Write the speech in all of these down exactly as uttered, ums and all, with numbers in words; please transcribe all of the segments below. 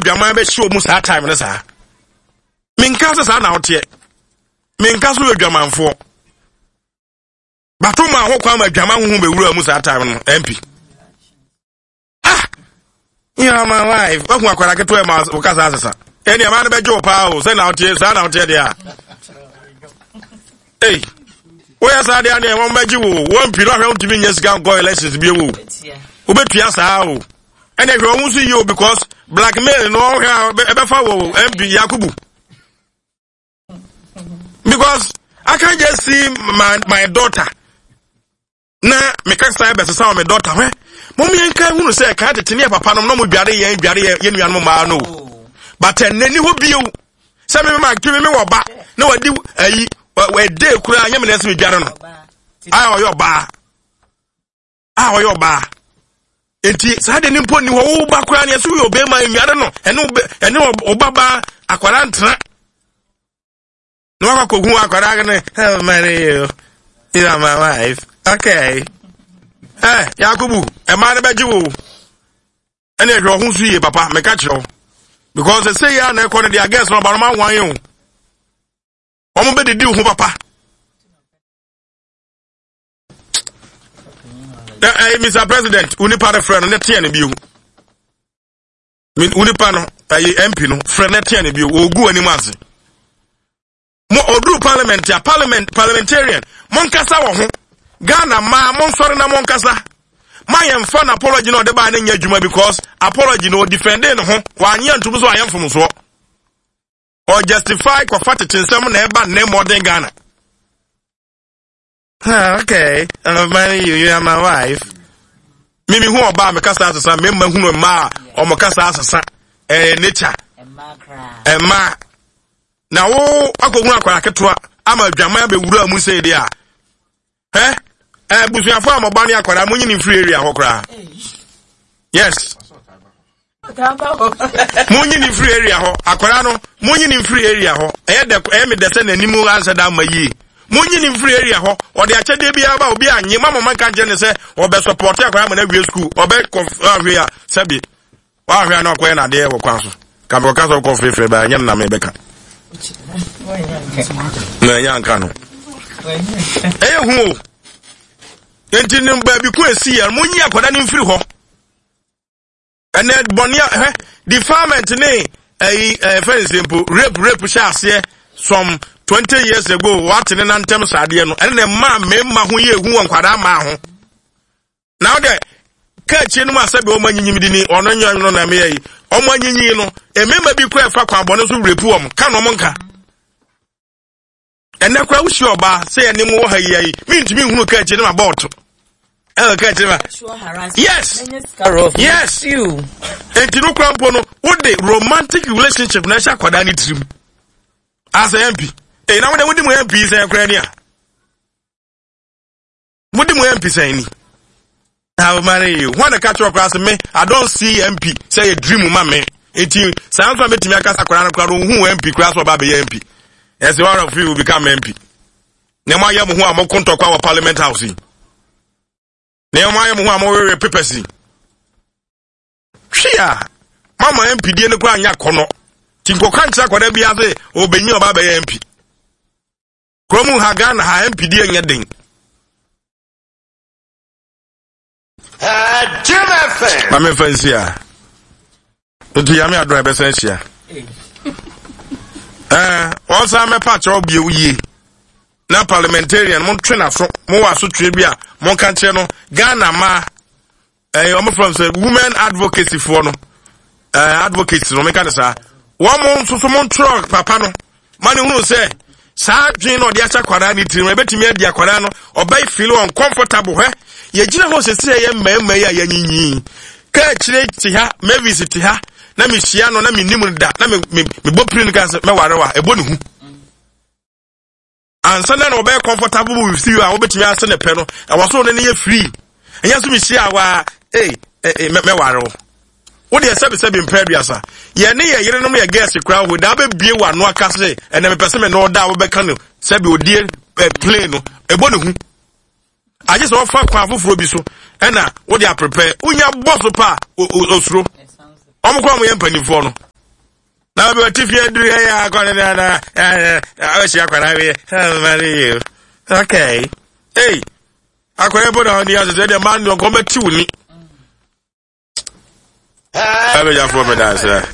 adwama be show mu sa time ne sa minka se sa na wote minka so adwamanfo bato ma ho kwa ma adwama ho be wura mu sa time no M P ah yeah my wife wa kwa kwara keto e ma wo kasa asesa eni ama na be jo pa o se na wote sa na wote dia hey oya sa dia na won baji wo won pi no hwe ntimi nya sika go elections bi wo obetua sa o ene hwe won so yi because blackmail no hwe e be fa wo M P Yakubu because I can't just see my my daughter na me ka say be say my daughter hwe mommy enka hunu say ka tetene papa no no mo dware ye dware ye nuan mo ma no but enani ho bio say me ma kimi me wo ba na wadi ayi we dey kura anya me na se dware no ayo yo ba ah yo ba enti sa de nimpo ni wo ba kura na se yo be ma nuare no ene ene obaba akwara ntra no wa ko hu akwara ne oh marry you you are my wife okay eh Yakubu e ma na beji wo ene hwe ho su ye papa me ka kire because they say ya na ko ne dia guess no ba ma wan yo o mo be de di ho papa eh Mister President uni pa de friend ne tie ne bi o uni pa no eh M P no friend ne tie ne bi o ogu ani ase mo odru parliament ya parliament parliamentarian mon kasa wo ho Ghana ma mon sori na mon kasa ma yem fa na apology no de ba na nya adwuma because apology no defending ho wa anya ntum so ayem fom so or justify ko fatetinsem na e ba na modern Ghana ah okay I'll marry you you are my wife mimi hu oba me kasa asesa me ma hunu ma o mo kasa asesa eh nature e ma kra e ma na wo akogun akwara ketoa ama adwaman be wura mu sei dia eh eh busuafo amaba ne akwara munyi ni free area hokra yes munyi ni free area ho akwara no munyi ni free area ho eh de eh me de se nanimu answer da mayi munyi ni free area ho o de achede bia ba obi anye mama man kan je ne se obe support akwara ma na wie school obe ahwe a sabi wa ahwe na akwara na de wo kwanso kan bo kaso ko free free ba anye na me beka na yanka no eh hu enti nim ba bi ko esi ya munyi akwada ni mfiri ho ene bonia eh defilement ni eh eh for example rape rape sha ase some twenty years ago what ne nantem sade no ene ma me ma ho ye hu wankwada ma ho now the ka chi no asabe o manyinyi mi ni ono nyo no na me yi o manyinyi no emema bi ko efa kwa bone so rape wom ka no mo nka ene kwa wushi oba say ene mo ha yi mi ntimi hunu ka chi no about eh ka chi ma yes yes you enti no kwa mpo no wo de romantic relationship na sha kwada ni trim as M P eh na wo de wodi mo M P say kwa ni a wodi mo M P say ni I'll marry you. When I catch up class me, I don't see M P say a dream ma me. Eti sounds like me aka sakura na kwa who M P class or baby M P. As one of you will become M P. Ne ma yam who am konto kwa parliament house. Ne ma yam who am we papers. Hia. Mama M P die ne kwa anya kono. Tinko kancha kwa da bia se obenyi oba be M P. Kromu haga na ha M P die nya den. Ah, Jim F M. Mama fancy ya. Otu ya me adora be sense ya. Eh, onsa me patch obi uyi. Na parliamentarian mon twe na so, mo wa so twe bia, mon kan kire no Ghana ma eh omo from say women advocacy for no. Eh advocacy no me kan sa. Wo mon so so mon tro papa no. Mani hunu say sa dwen no de acha kwara ni tiri me betimi adi akwara no, obai feel uncomfortable he. Ye gina ho se se ye mmemme ya yanyinyi ka kire ti ha me visit ha na me hia no na me nim da na me me bo prin ka se me ware wa ebo ne hu ansa na no be comfortable with you a obetimi ase ne pe no e wo so ne ye free enya so me hia wa eh me ware wo wo de sebe sebe imperiasa ye ne ye yire no ye guest crowd wo da be bie wa no aka se ene me pese me no da wo be ka no sebe odie plane no ebo ne hu I just want to find for Biso, and now what they are prepared. Unya boss pa osro. I'm going to pay for no. Now we if you do ya gonna I wish you could okay. Hey, I could put on the other day, the man will come to me. I will have women answer.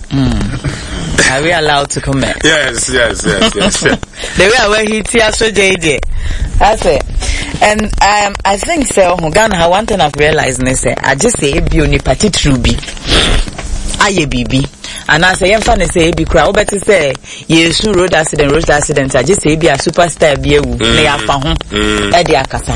Are we allowed to comment? Yes, yes, yes, yes. The way where he tears so J J. That's it. And um, I think so. Ghana, one thing I've realized is that I just say be only party true be. Aye bibi. And I say, I'm fan say be crowd, but to say, yes, road accident, road accident. I just say be a superstar be a lay up for home. Eddie Akasa.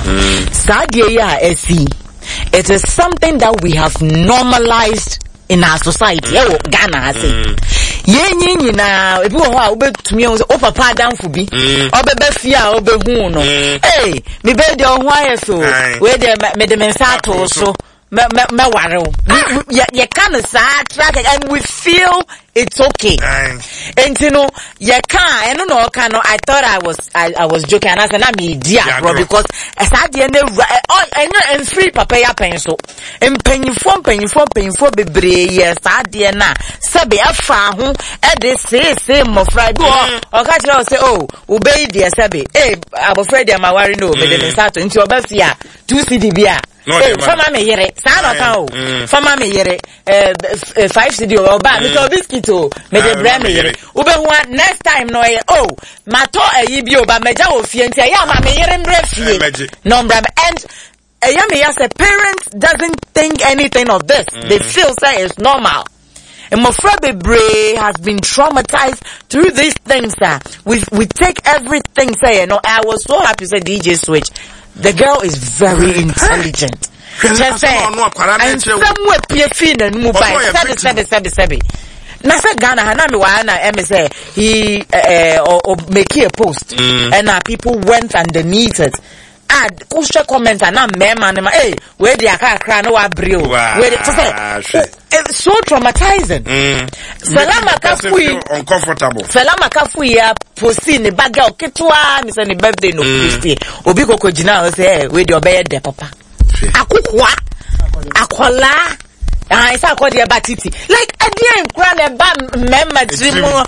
Sadia S. It is something that we have normalized in our society. Oh, Ghana, I say. Yen yen na ebi wo ha obetumi o o papa dan fu bi obebefia obehu no eh me be de o ho ayeso we de me de mensa to so me me ware o ye can sa track and we feel it's okay. And you know, you can, I don't know, can I thought I was, I, I was joking, and I said, I'm idiot, bro, because as I didn't know, I know, and free papaya pencil, and penny for penny for penny for be brave, yes, I didn't know, Sabi, I found who, and they say, say, my friend, or catch you say, oh, obey dear Sabi, eh, I'm afraid I'm a worry, no, but then start into your best, yeah, two C D B. Eh, fama me yere, sana ka o. Fama me yere, eh, five C D o ba, mi to biscuit o, me de bra me yere. Ube hu next time no ye, oh, mato eyi bi o ba meja o fie ntia ya ma me yere mbre fie. No mbra and eya me ya say parents doesn't think anything of this. Mm. They feel say it's normal. And Mofra Bebre has been traumatized through these things. Uh. We we take everything say, you know, I was so happy to say D J Switch. The girl is very intelligent. Just say, and somewhere P F in and move by seven, seven, seven, seven. Nasa Ghana, Hanami Wana, M S A, he, uh, or, or make a post, mm. and uh, people went underneath it. Add, Kusha comment, and I'm man, hey, where the Aka Crano Abril, where the, it's so traumatizing. Mm. Salama Kafui, uncomfortable. Salama Kafui, Posini, Baga, Ketua, Miss Any birthday, no, Christy, Obiko Kojina, say, with your bed, de papa. Akukwa, Akola. Ah, it's a called the batiti. Like a dear grand member Jimo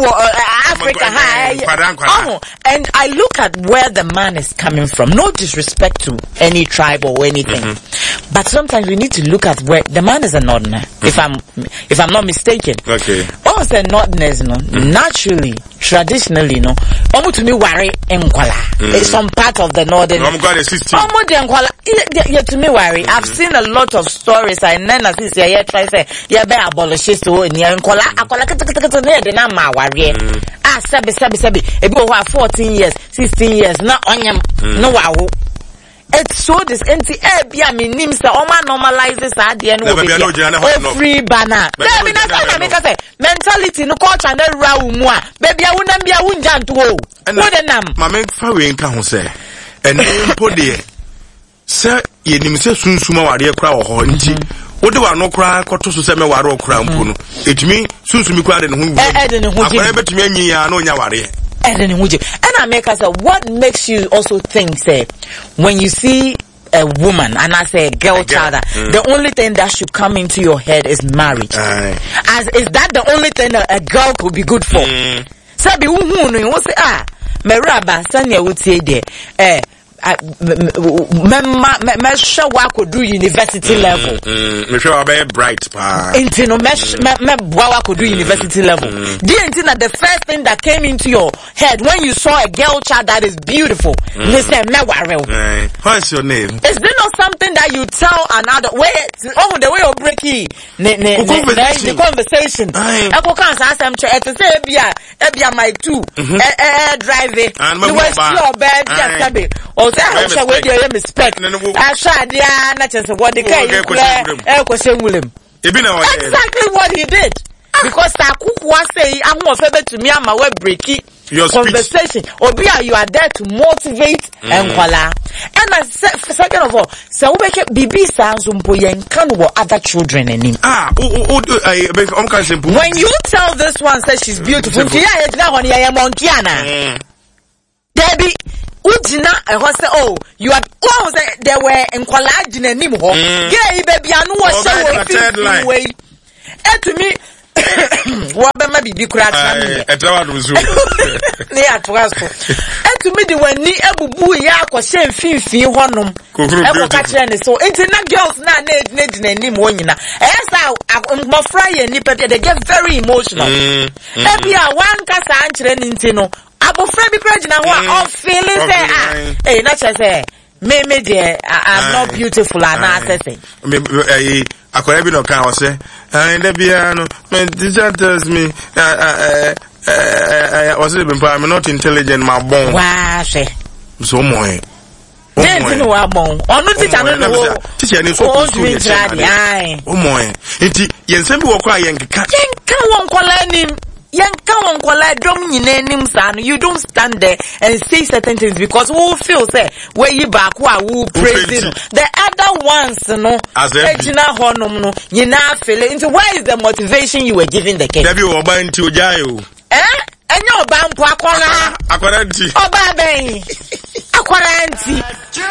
Africa high. Oh, and I look at where the man is coming from. No disrespect to any tribe or anything, mm-hmm. but sometimes we need to look at where the man is a northerner. Mm-hmm. If I'm, if I'm not mistaken. Okay. Also, northerners, no, mm-hmm. naturally, traditionally, no. Almost to me worry Nkwala. It's some part of the northern. I'm going to assist you. Almost the Nkwala. Yeah, to me worry. I've seen a lot of stories. I never see. Yeah, yeah, try say, yeah, be abolish so in your Nkwala. Akola kete kete kete ne de na ma worry. Ah, sabi sabi sabi. Ebi o wa fourteen years, sixteen years. Na onyam no wawo. It's so this anti eh bia me nim say o ma normalizes that dey no be o free banner. There be na say make say mentality no culture na ra wo mu a baby a wonam bia wunja nto o. Wo de nam. Ma me fa we nka ho say. Ene mpo de say ye nim say sunsuma ware kra wo ho nti wo de wa no kra koto so say me ware okra mpo no. Etimi sunsumi kra de ne ho wu. Eh de ne ho ji. Akwa betimi anyi ya na onya ware. And then and I make us say, what makes you also think, say, when you see a woman and I say a girl, a girl. child, mm. the only thing that should come into your head is marriage. Aye. As is that the only thing that a girl could be good for? Mm. Sabi who you say ah, me raba sanya would say there, eh. Memma me sure wa could do university mm, level. Mm, me sure I be bright pa. Inti no me me wa could do university level. The inti na the first thing that came into your head when you saw a girl child that is beautiful. Listen, me worry. What's your name? Is there not something that you tell another way? Oh, the way you break it. Ne ne the conversation. I go can say some chat to say bia e bia my two. Eh drive it. You was your bed just sabi. I wish I would hear respect. I shot the answer what the guy exactly what he did. Because Taku was saying, I'm more favorite to me, I'm a web breaky conversation. Or be you are there to motivate and voila. And I said, second of all, so we can be sounds um and can other children and him. Ah, when you tell this one says she's beautiful, Debbie. Ujina, I was say, oh, you had, oh, there were in Kwalajin and Nimo. Yeah, baby, I know what so way. And to me, what am I bibi kura tra me e tra wa do so ne atwa so etumi de wani ebubu ya akɔhye mfimfin hɔnom e ko ka kire ne so enti na girls na na na di nanim wonyina esa mofra ye nipa they get very emotional ebi a wan kasa ankyere ne enti no abofra bi kura gina ho o feeling say ah eh na che say me me there I'm not beautiful and accessing me eh akora bi no kan o say and the piano my teacher tells me uh uh was it I'm not intelligent my bone wa she so moy Then no wa bon onu teacher no no teacher ni so ko so ye o moy enti yensem bi wo kwa yenkeka yenka won kola nim Yanka won kola dom nyina nim sa no you don't stand there and say certain things because we feel say where you back who praising the other ones no ejina honom no nyina feel into where is the motivation you were giving the kid Debi oba nti ojayo eh enyo oba mpo akora akora nti oba ben akora nti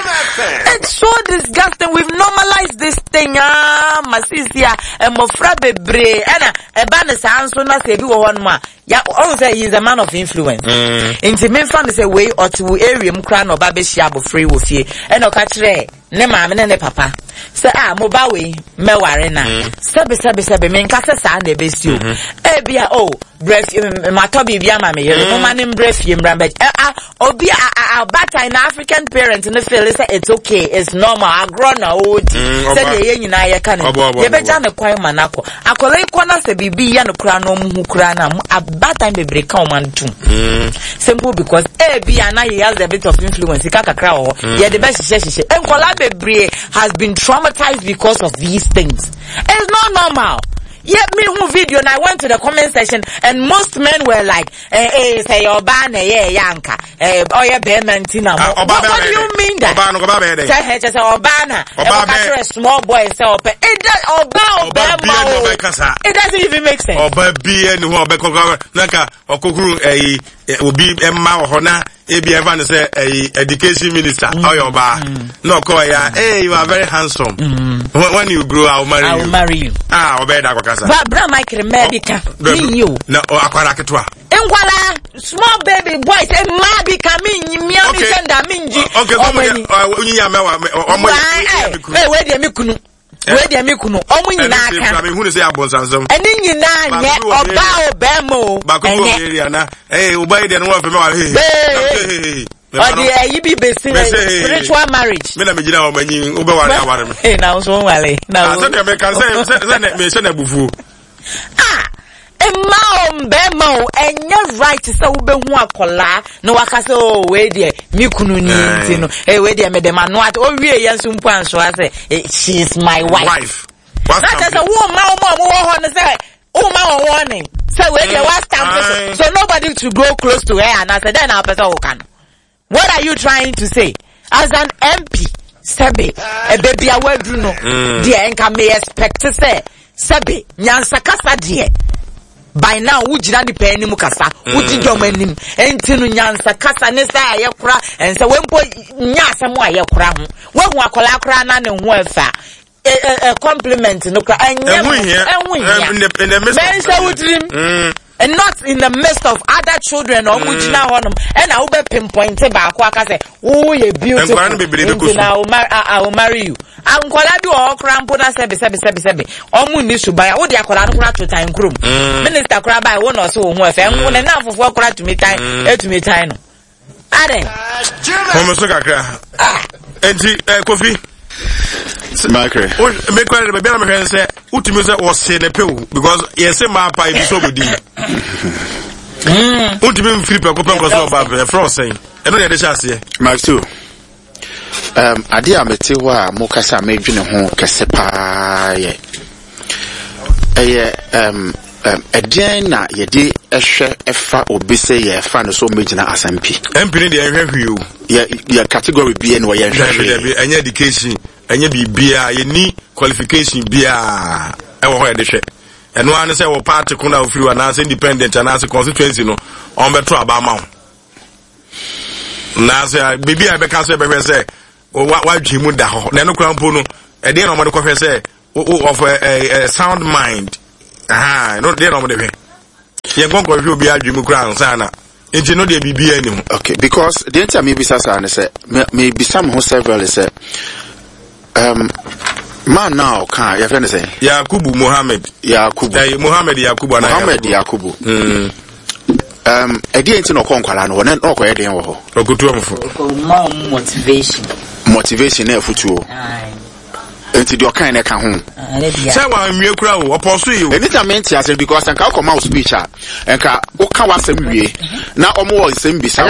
it's so disgusting we've normalized this thing ah masisia emofra bebre ena eba ne sanso na se bi wo hono ma ya on say he is a man of influence nti me fan say we otu area mu kra na oba be hia abofre wo fie ena o ka kire ne maame ne ne papa say ah mo ba we meware na sebe sebe sebe me nka se sa na be si o e bia oh bref matobi bia ma me yere mo manim bref yim rambe ah obi a bata in African parents in the feel say it's okay it's normal agro na old say the ye nyina ye ka ne ye be ja ne kwan manako akole ko na se bibi ya no kura no mu kura na about time be break on man too simple because eh bia na he has a bit of influence ka kakra o ye the best she she enkola bebre has been traumatized because of these things it's not normal. Yeah, me who video and I went to the comment section and most men were like, eh, eh, say your ban, yeah, yanka, eh, oh, yeah, bementina. What, what do you mean that? Obana, say, hey, just Obana, Obana, a small boy, say, open. It does, Obama, it doesn't even make sense. Oba B N who Obeko, Naka, Okuru, eh, will be Emma Hona. A B Evan say a education minister. Oh, your bar. No, Koya. Hey, you are very handsome. When, when you grow, I'll marry you. I'll marry you. Ah, obey that. But Bra Michael Medica, me you. No, Aquarakatwa. And small baby boys and Mabi coming, me, I mean, okay, where the Mikunu. Where the Mikunu, only in Naka. Who is the apples and some? And in Yana, or Bao Bamo, Bakuana, hey, obey the one from our hey. Or the you be spiritual marriage. Me na me gina o manyi o be ware aware me. Eh na so wale. Na so dem can say say me say na bufu. Ah, e ma o mbe ma o enye right say wo be hu akola na waka say o we de mi kunu ni nti no. Eh we de me dem anu at o wie ye nso mpo anso ase she is my wife. Wife. What say wo ma o ma wo ho no say o ma wo warning. Say we de was stamp so nobody to go close to her and I said then our person will can. What are you trying to say? As an M P, Sebe, a baby a word no, dear, and can may expect to say, Sebe, Nyansakasa dear. By now, would you not be paying Mukasa? Would you join him? And Tinu Nyansakasa, Nessa, Yakra, and so when boy Nyasamo Yakra, when Wakolakra and welfare. A compliment, no cry, and we in the midst of and not in the midst of other children or which now on them. And I will be pinpointed back. I say, oh, you're beautiful. I will marry, I will marry you. I'm going to do all crampona sebi sebi sebi sebi. Omu ni subaya. Oh, they are calling crack to time room. Minister crab by one or so. If I'm going enough of work to me time, to me time. Ade. Homosoka. Ah. Enti, Kofi. Macre. Oh, make quite a baby. I'm say, Utimiza was saying a pill because yes, my pie is over deep. Ultimate flip a coupon was about a frost saying, and only the chassis. Mark two. Um, Adia Metiwa, Mokasa made you know, Casepa. Um, um, a Diana, ye did a share a fa or be say, a fan so major as M P. M P, the I you. Your category B and Y and education. And you be beer, you need qualification beer. I will hear the shit. And one say, well, party kuna of you and as independent and as a constituency, no, on the trouble amount. Now say, baby, I can't say, baby, say, oh, what, what, you would that? Then no crown puno, a day on the coffee say, oh, of a sound mind. Ah, no, they don't want to Ye gon ko hwe obi adwemu kra ansa na. Enti no de bibia anim. Okay, because the entire me bisa sa na say me bisa me ho several say um man now can your friend say Yakubu Mohammed. Yakubu. Eh Mohammed Yakubu na Mohammed Yakubu. Mm. Um edi enti no konkwala no wona no koye den wo ho. Okutu amfo. Motivation. Motivation na afutuo. Aye. Enti the kind na ka ho. Say wa nwie kura wo oposo yi. Anytime me enti ase because enka come out speech a enka wo ka wasem wie na omo wo nsem bisa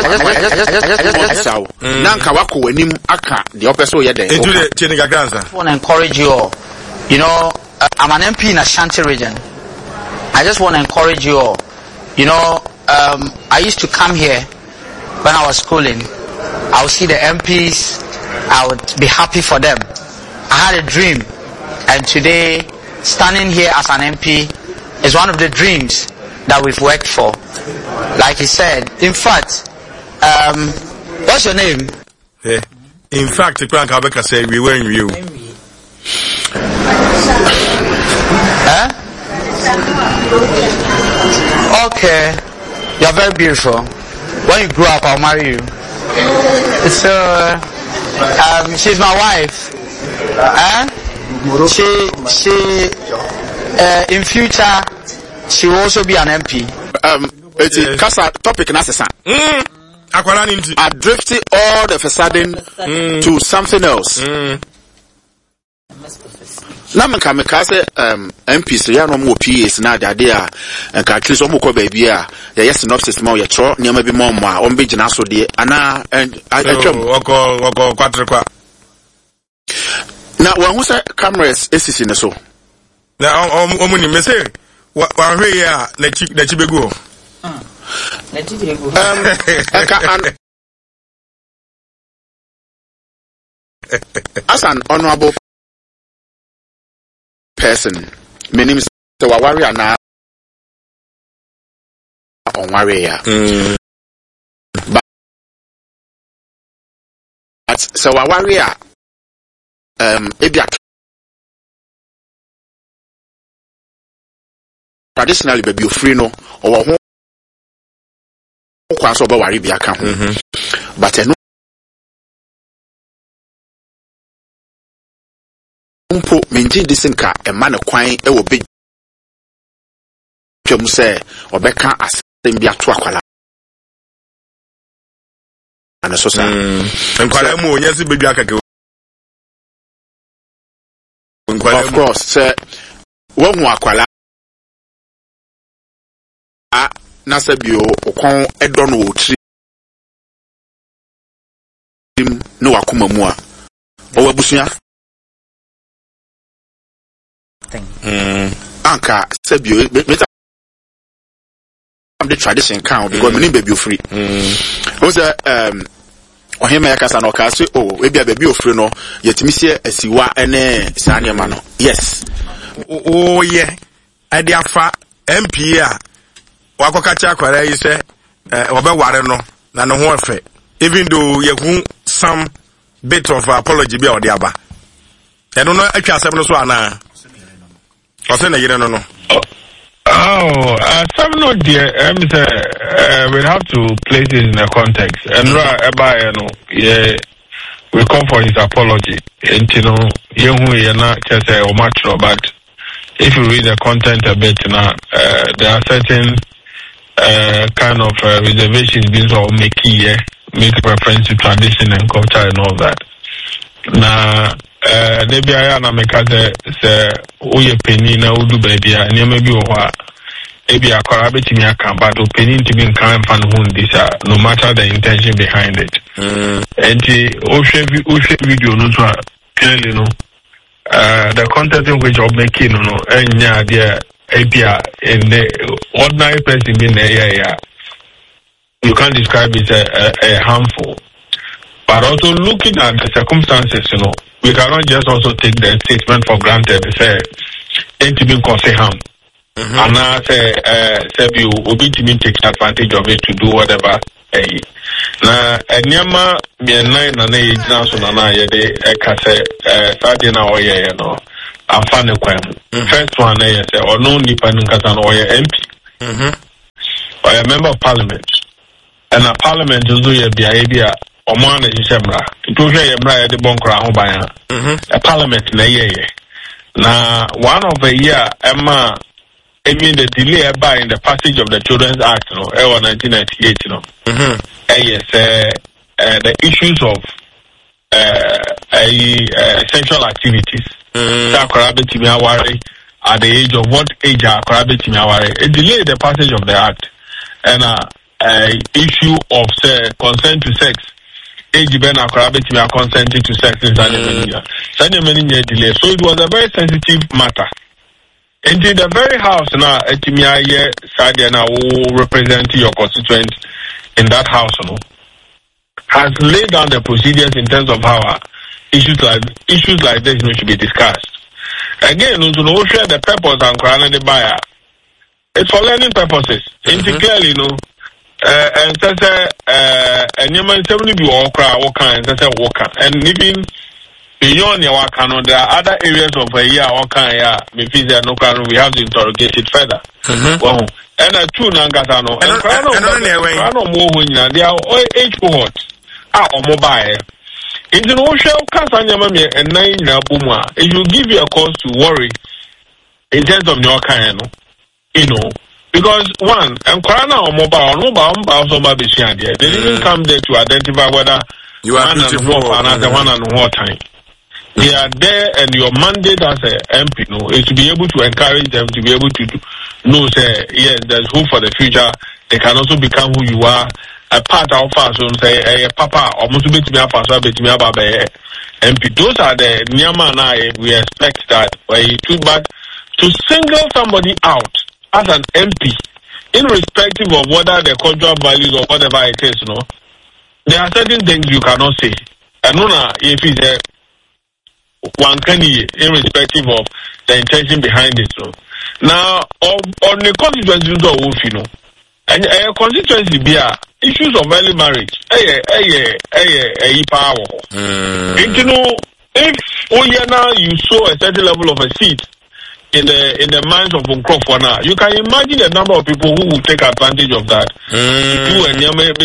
na nka wako wanim aka the opeso ye den. Into the Chenika Granza. I want to encourage you all. You know, uh, I'm an M P in Ashanti region. I just want to encourage you all. You know, um, I used to come here when I was schooling. I would see the M Ps. I would be happy for them. I had a dream, and today, standing here as an M P is one of the dreams that we've worked for. Like he said, in fact, um, what's your name? Yeah. In fact, the Frank Abeka said we were in you. Huh? Okay, you're very beautiful. When you grow up, I'll marry you. So, um, she's my wife. Huh? She, she, uh, in future, she will also be an M P. Um, it's a kasa topic na sesa. Mm. Akwala ninti. I drifted all of a sudden mm. to something else. Mm. Na menka meka se um M Ps ya no mo P As na ade a enka at least o mo ko ba bia ya yes synopsis ma o ye tro niam bi mo mo a o be gina so de ana atwam oko oko kwatre kwa na wan hu se cameras esisi ne so na o mo ni mese wa hwe ya na chi na chi begu ah na chi begu um enka an as an honorable person, my name is the warrior now on warrior. Mm. But, but so a warrior, um, traditionally, baby, you free no or home. Quite so worry be account, but I know. Umpo minji disinka e man kwan e wo be twam se obeka asem bia to akwala ana so sa nkwala mu onya se bedwa kake of course se wo hu akwala a na se bio okon edo no otri no wakoma mu a o wabusuya Mm. Anka said you better the tradition count because many baby free. Was a um or him I can no cast oh maybe a baby free no yet me see a siwa ene sanya mano. Yes. Oh yeah. I dia fa M P a wakoka cha kwara yi se obe ware no na no ho efe even though ye hu some bit of apology be odi aba. E no no atwa asem no so ana. What's in the year? No, no. Oh, uh, some no dear. Um, uh, we have to place it in a context. And right, you know, yeah, we come for his apology. And you know, you who not just say or much, but if you read the content a bit, now uh, there are certain uh, kind of uh, reservations being sort of make yeah, make reference to tradition and culture and all that. Now. Uh, maybe I am a mekaze say oye penny na udu baby and you may be what maybe a corabit me a can but penny to be kind fan who this no matter the intention behind it. Mm. And the ocean video no clearly no uh the content in which I'm making no and yeah dear A P I in the ordinary person in the area you can't describe it as a, a, a harmful. But also looking at the circumstances, you know, we cannot just also take the statement for granted. Say, ain't to be cause harm. And now say, uh, say you will be to take advantage of it to do whatever. Now, and yama me nine and eight now so na ye de eka say, uh, starting now ye you know, I'm fan of First one, say, or no nipa nkasa no ye M P. a member of parliament. And a parliament is do be idea or man is Shemra. To hear the Bonkra Hobaya. A parliament in a year. Now, one of a year, Emma, I mean, the delay by in the passage of the Children's Act, you know, nineteen ninety-eight, you know. Mm-hmm. Uh, yes, uh, uh, the issues of uh, uh, sexual activities. Mm-hmm. At the age of what age are it delayed the passage of the act, and uh, uh, issue of say, consent to sex. Age ben akrabeti are consenting to sex in Sanimania. Sanimania delay. So it was a very sensitive matter. And in the very house now, Etimia Sadia now who represent your constituents in that house, you know, has laid down the procedures in terms of how uh, issues like issues like this you know, should be discussed. Again, to know share the purpose and crown the buyer. It's for learning purposes. Mm-hmm. Clearly, you know, uh, and such a uh, and you might certainly be all cry, all kind, such a walker, and even beyond your work, there are other areas of a year, all kind, yeah, maybe there no kind. We have to interrogate it further. Mm-hmm. Well, and a two Nangatano, and Crown more when they are all age cohorts are or mobile. In the ocean, Casanyamami and nine Buma, it will give you a cause to worry in terms of your kind, you know. Because one, and Krana or mobile, no bound, also Babishan, they didn't come there to identify whether you are one and another one and one time. They are there, and your mandate as a M P, no, is to be able to encourage them to be able to know, say, yes, there's hope for the future. They can also become who you are. A part of us will say, eh, Papa, almost a bit me up as well, bit me up, M P. Those are the Nyama and I, we expect that way too, but to single somebody out as an M P, irrespective of whether the cultural values or whatever it is, you know, there are certain things you cannot say. And no, if it's a one can, irrespective of the intention behind it, so. Now, on, on the constituency of Wolf, you know, and a constituency be issues of early marriage, eh, eh, eh, eh, power. And you know, if oh yeah now you saw a certain level of a seat in the in the minds of Uncroft now, you can imagine the number of people who will take advantage of that. Do and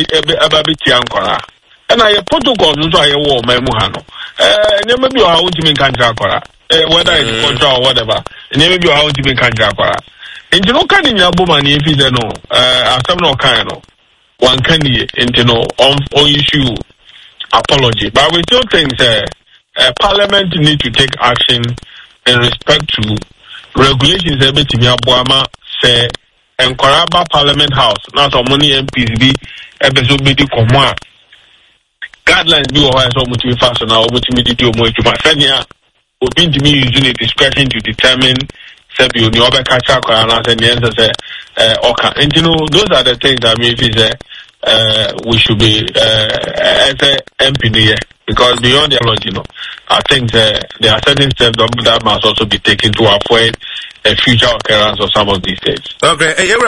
you and I protocol also I war my muhano. Eh, never be how to make Kanjakora, whether it's culture or whatever, and never be how to make Kanjakora. And you know, can in your woman if you know, uh, some no kind of one can you know on on issue apology, but we still think uh, uh, Parliament need to take action in respect to regulations. Every time Abuama say encourage Parliament House, not so many M Ps be episode be the command guidelines be or so much fast now, much immediately more to my friend here, will be to me using a discretion to determine. You know, catch up and the answer say, uh, okay. And you know, those are the things that maybe say, uh, we should be, uh, as a M P here, because beyond the apology, you know, I think uh, there are certain steps that must also be taken to avoid a future occurrence of some of these things. Okay, eh,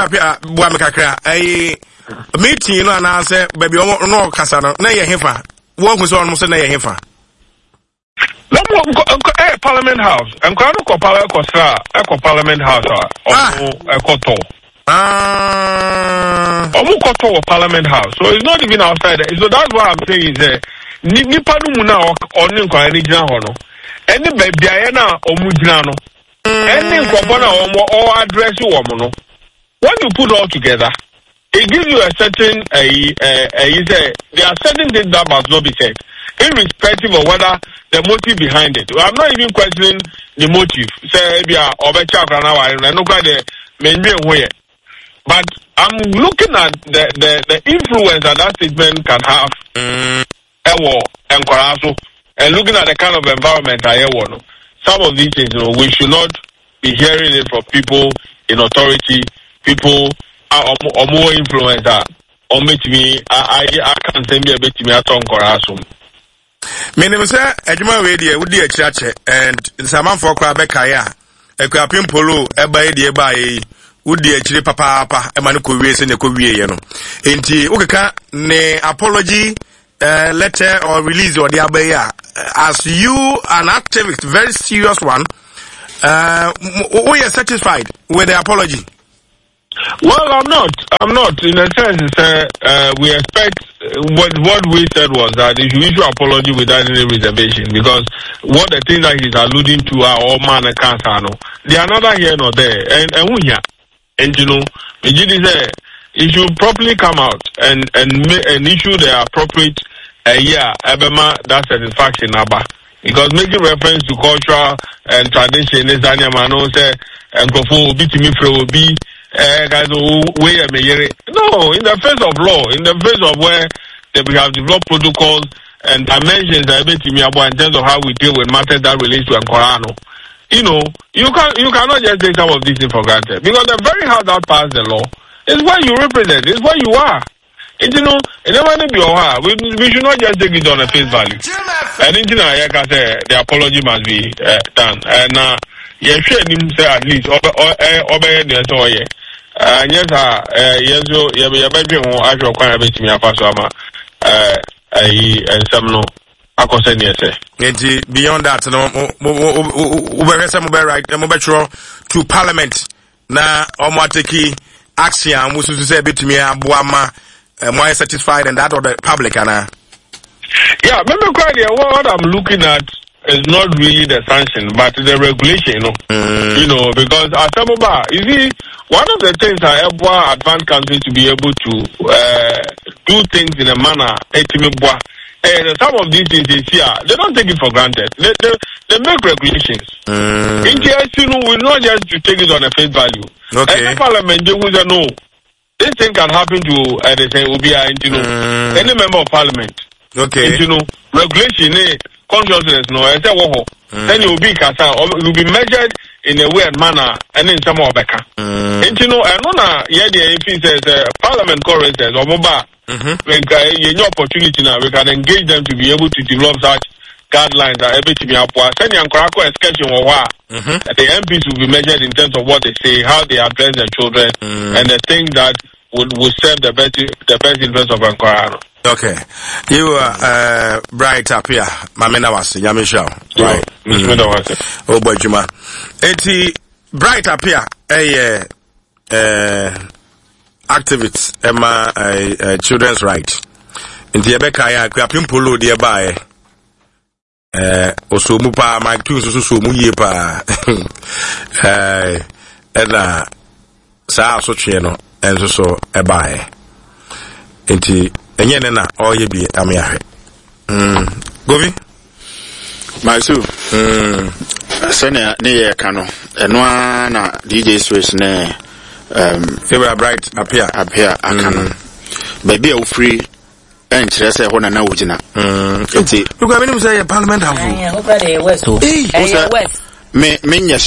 I meeting, you know, and I say, baby, no, Casano, no, you're here. What was almost a year here. No more eh, Parliament House. And Crowd of Parliament Costa, Eco Parliament House, or Ecoto. Ah, or Parliament House. So it's not even outside. So that's what I'm saying is that Nipanumuna or Ninka any Jano. Any baby Diana or Mujano. Any Copona or address you woman. When you put all together, it gives you a certain a a there are certain things that must not be said. Irrespective of whether the motive behind it. I'm not even questioning the motive. Say, but I'm looking at the, the, the influence that that statement can have and looking at the kind of environment I want. Some of these things, you know, we should not be hearing it from people in authority, people are or more influencer. Or me, I, I, I can't say me a bit to me at all. My name is Edmund Radio, would be a church, and some for Crabecaya, a crapin polo, a by the by, would be a chili papa, a manuku race in the Korea, you know. Inti Ukaka, ne apology, uh, letter or release or the abaya. As you, an activist, very serious one, uh, we are satisfied with the apology. Well, I'm not. I'm not. In a sense, uh, uh, we expect uh, what what we said was that they should issue apology without any reservation, because what the things that he's alluding to are all man and cancer. No, they are neither here nor there. And and we here, and you know, the G D say he should properly come out and and and issue the appropriate uh, yeah, Ebema that satisfaction number. Because making reference to cultural and tradition is any man who say and go for be to me for be guys way no, in the face of law, in the face of where we have developed protocols and dimensions that to me about in terms of how we deal with matters that relate to Ankorano. You know, you can you cannot just take some of these things for granted, because the very house that passed the law is where you represent, is where you are. And you know, it never be our we we should not just take it on a face value. And you know, like I say, the apology must be uh, done. And uh, yeah, sure, him say at least over over the so yeah. Uh, yes, uh, yes, you you be able to actually quite a bit me afa so ama uh I and some no akose ne say. Nti beyond that, no, we we some be right, we be to parliament na omo take action we so say bit me aboama. Am I satisfied and that or the public? Anna? Yeah, remember, quite what I'm looking at is not really the sanction, but the regulation, you know. Mm. You know, because as you see, one of the things I ever advanced countries to be able to uh, do things in a manner, and some of these things they see, they don't take it for granted. They, they, they make regulations. Mm. In case, you know, we're not just to take it on a face value. Okay. And the parliament, they will say no. This thing can happen to, uh, they say, Obi, you know, mm. any member of parliament. Okay. And, you know, regulation, eh, consciousness, no, I say, whoa, then you'll be kasa, you'll be measured in a weird manner, and in some of the mm. And, you know, I know that, yeah, the A P says, uh, parliament correctors, or mobile, when you have opportunity now, we can engage them to be able to develop such guidelines that able to be applied. Send your excursion or what? The M Ps will be measured in terms of what they say, how they address their children, mm. and the things that would, would serve the best the best interest of Ankorano. Okay, you are uh, bright up here, Mamena was Yamisha. Right, Mamena was. Oh boy, Juma. Eti bright up here, a uh, activists, Emma, uh, children's right. In the Ebeka, Pimpolo, dearby. Eh, osomu pa Mike Tunes so so mu yie pa eh ena sa so twe no enso so eba e enti enye ne na oye bi amyahwe mm govi maisu mm sene ne ye ka no eno na D J Swiss ne um February bright appear appear aka no baby a free and say ho na na wogina mm enti you go me say parliament have eh ho pa dey west o eh west me me